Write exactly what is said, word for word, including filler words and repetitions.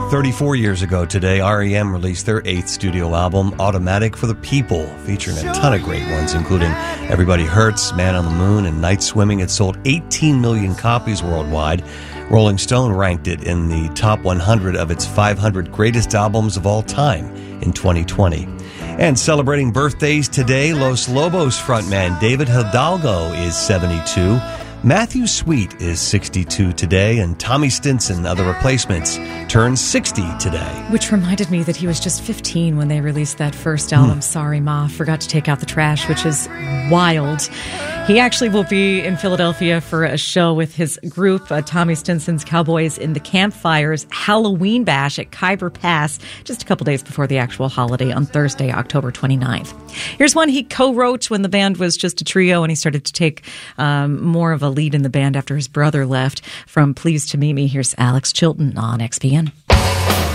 thirty-four years ago today, R E M released their eighth studio album, Automatic for the People, featuring a ton of great ones, including Everybody Hurts, Man on the Moon, and Night Swimming. It sold eighteen million copies worldwide. Rolling Stone ranked it in the top one hundred of its five hundred greatest albums of all time in twenty twenty. And celebrating birthdays today, Los Lobos frontman David Hidalgo is seventy-two. Matthew Sweet is sixty-two today, and Tommy Stinson, Other Replacements, turns sixty today. Which reminded me that he was just fifteen when they released that first album, hmm. Sorry Ma, Forgot to Take Out the Trash, which is wild. He actually will be in Philadelphia for a show with his group, uh, Tommy Stinson's Cowboys in the Campfires Halloween Bash at Khyber Pass, just a couple days before the actual holiday on Thursday, October twenty-ninth. Here's one he co-wrote when the band was just a trio, and he started to take um, more of a lead in the band after his brother left. From Pleased to Meet Me, here's Alex Chilton on X P N.